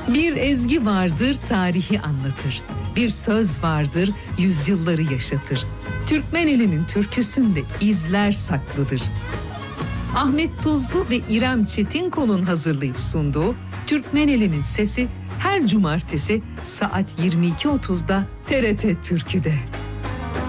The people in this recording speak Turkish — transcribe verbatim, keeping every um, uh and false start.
Bir ezgi vardır, tarihi anlatır. Bir söz vardır, yüzyılları yaşatır. Türkmen elinin türküsünde izler saklıdır. Ahmet Tuzlu ve İrem Çetinkol'un hazırlayıp sunduğu Türkmen elinin sesi her cumartesi saat yirmi iki otuzda T R T Türkü'de.